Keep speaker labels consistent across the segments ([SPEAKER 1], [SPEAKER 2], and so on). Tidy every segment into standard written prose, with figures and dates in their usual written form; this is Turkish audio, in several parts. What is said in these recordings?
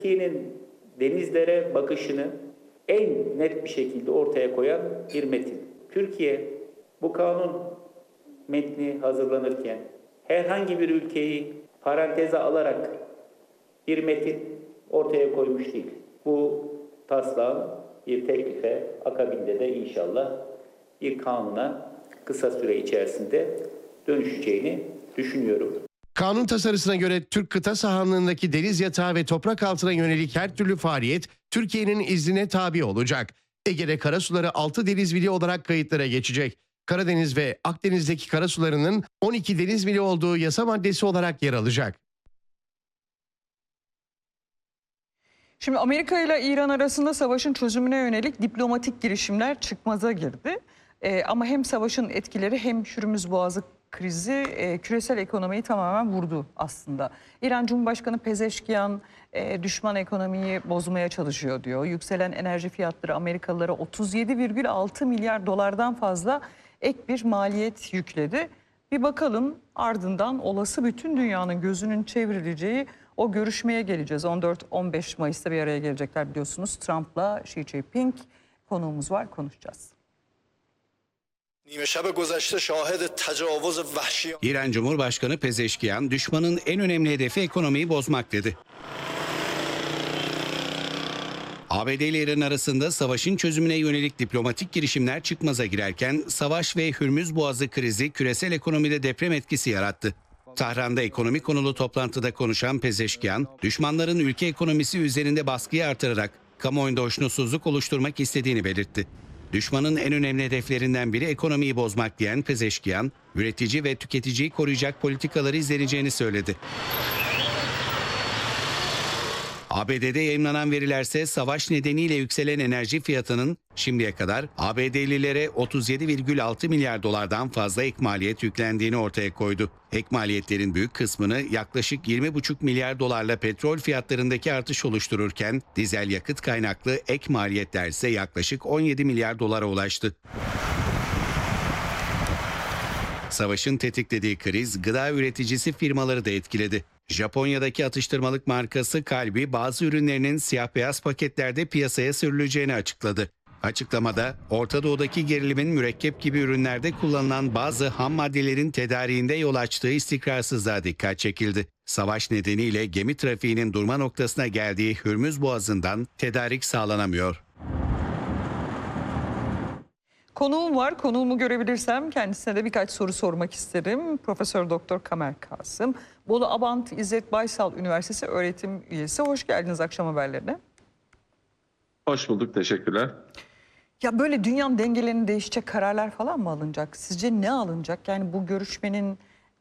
[SPEAKER 1] Türkiye'nin denizlere bakışını en net bir şekilde ortaya koyan bir metin. Türkiye bu kanun metni hazırlanırken herhangi bir ülkeyi paranteze alarak bir metin ortaya koymuş değil. Bu taslağın bir teklife, akabinde de inşallah bir kanuna kısa süre içerisinde dönüşeceğini düşünüyorum.
[SPEAKER 2] Kanun tasarısına göre Türk kıta sahanlığındaki deniz yatağı ve toprak altına yönelik her türlü faaliyet Türkiye'nin iznine tabi olacak. Ege'de karasuları 6 deniz mili olarak kayıtlara geçecek. Karadeniz ve Akdeniz'deki karasularının 12 deniz mili olduğu yasa maddesi olarak yer alacak.
[SPEAKER 3] Şimdi Amerika ile İran arasında savaşın çözümüne yönelik diplomatik girişimler çıkmaza girdi. Ama hem savaşın etkileri hem Hürmüz Boğazı krizi küresel ekonomiyi tamamen vurdu aslında. İran Cumhurbaşkanı Pezeşkiyan düşman ekonomiyi bozmaya çalışıyor diyor. Yükselen enerji fiyatları Amerikalılara 37,6 milyar dolardan fazla ek bir maliyet yükledi. Bir bakalım, ardından olası bütün dünyanın gözünün çevrileceği o görüşmeye geleceğiz. 14-15 Mayıs'ta bir araya gelecekler biliyorsunuz. Trump'la Xi Jinping konuğumuz var, konuşacağız.
[SPEAKER 4] İran Cumhurbaşkanı Pezeşkiyan, düşmanın en önemli hedefi ekonomiyi bozmak dedi. ABD ile İran arasında savaşın çözümüne yönelik diplomatik girişimler çıkmaza girerken savaş ve Hürmüz Boğazı krizi küresel ekonomide deprem etkisi yarattı. Tahran'da ekonomi konulu toplantıda konuşan Pezeşkiyan, düşmanların ülke ekonomisi üzerinde baskıyı artırarak kamuoyunda hoşnutsuzluk oluşturmak istediğini belirtti. Düşmanın en önemli hedeflerinden biri ekonomiyi bozmak diyen Pezeşkiyan, üretici ve tüketiciyi koruyacak politikaları izleneceğini söyledi. ABD'de yayımlanan verilerse savaş nedeniyle yükselen enerji fiyatının şimdiye kadar ABD'lilere 37,6 milyar dolardan fazla ek maliyet yüklendiğini ortaya koydu. Ek maliyetlerin büyük kısmını yaklaşık 20,5 milyar dolarla petrol fiyatlarındaki artış oluştururken dizel yakıt kaynaklı ek maliyetler ise yaklaşık 17 milyar dolara ulaştı. Savaşın tetiklediği kriz gıda üreticisi firmaları da etkiledi. Japonya'daki atıştırmalık markası Calbee bazı ürünlerinin siyah beyaz paketlerde piyasaya sürüleceğini açıkladı. Açıklamada Orta Doğu'daki gerilimin mürekkep gibi ürünlerde kullanılan bazı ham maddelerin tedariğinde yol açtığı istikrarsızlığa dikkat çekildi. Savaş nedeniyle gemi trafiğinin durma noktasına geldiği Hürmüz Boğazı'ndan tedarik sağlanamıyor.
[SPEAKER 3] Konuğum var. Konuğumu görebilirsem kendisine de birkaç soru sormak isterim. Profesör Doktor Kamer Kasım, Bolu Abant İzzet Baysal Üniversitesi öğretim üyesi. Hoş geldiniz akşam haberlerine.
[SPEAKER 5] Hoş bulduk, teşekkürler.
[SPEAKER 3] Ya böyle dünyanın dengelerini değişecek kararlar falan mı alınacak? Sizce ne alınacak? Yani bu görüşmenin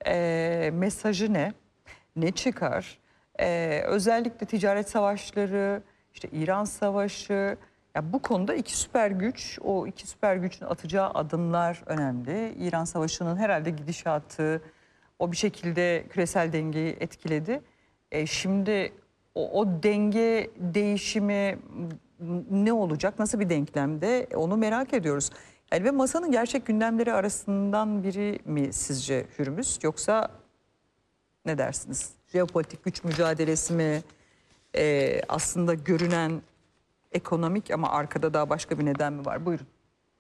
[SPEAKER 3] mesajı ne? Ne çıkar? Özellikle ticaret savaşları, işte İran savaşı. Ya bu konuda iki süper güç, o iki süper gücün atacağı adımlar önemli. İran savaşının herhalde gidişatı o bir şekilde küresel dengeyi etkiledi. Şimdi o denge değişimi ne olacak? Nasıl bir denklemde? Onu merak ediyoruz. Yani ve masanın gerçek gündemleri arasından biri mi sizce Hürmüz? Yoksa ne dersiniz? Jeopolitik güç mücadelesi mi? Aslında görünen ekonomik ama arkada daha başka bir neden mi var? Buyurun.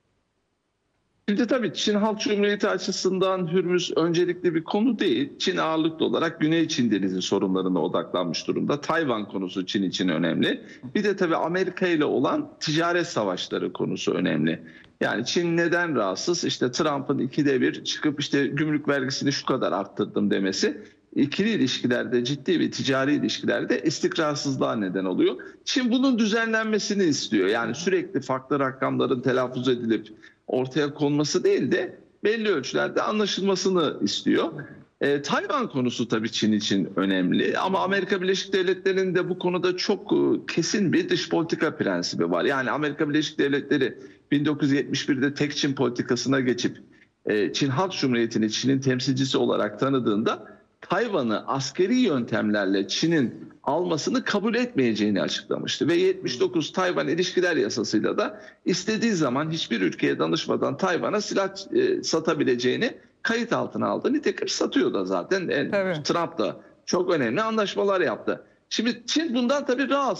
[SPEAKER 5] Şimdi tabii Çin Halk Cumhuriyeti açısından Hürmüz öncelikli bir konu değil. Çin ağırlıklı olarak Güney Çin Denizi sorunlarına odaklanmış durumda. Tayvan konusu Çin için önemli. Bir de tabii Amerika ile olan ticaret savaşları konusu önemli. Yani Çin neden rahatsız? İşte Trump'ın 2'de 1 çıkıp işte gümrük vergisini şu kadar arttırdım demesi. İkili ilişkilerde, ciddi bir ticari ilişkilerde istikrarsızlığa neden oluyor. Çin bunun düzenlenmesini istiyor. Yani sürekli farklı rakamların telaffuz edilip ortaya konması değil de belli ölçülerde anlaşılmasını istiyor. Tayvan konusu tabii Çin için önemli ama Amerika Birleşik Devletleri'nin de bu konuda çok kesin bir dış politika prensibi var. Yani Amerika Birleşik Devletleri 1971'de tek Çin politikasına geçip Çin Halk Cumhuriyeti'ni Çin'in temsilcisi olarak tanıdığında Tayvan'ı askeri yöntemlerle Çin'in almasını kabul etmeyeceğini açıklamıştı. Ve 79 Tayvan İlişkiler Yasası'yla da istediği zaman hiçbir ülkeye danışmadan Tayvan'a silah satabileceğini kayıt altına aldı. Nitekim satıyor da zaten. Trump da çok önemli anlaşmalar yaptı. Şimdi Çin bundan tabii rahatsız.